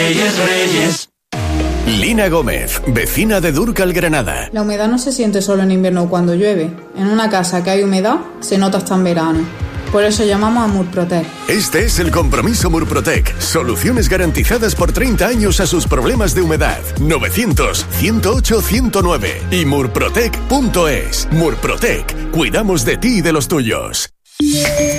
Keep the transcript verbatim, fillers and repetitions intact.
Reyes, Reyes. Lina Gómez, vecina de Dúrcal, Granada. La humedad no se siente solo en invierno o cuando llueve. En una casa que hay humedad, se nota hasta en verano. Por eso llamamos a Murprotec. Este es el compromiso Murprotec. Soluciones garantizadas por treinta años a sus problemas de humedad. novecientos, ciento ocho, ciento nueve y murprotec punto es. Murprotec. Cuidamos de ti y de los tuyos.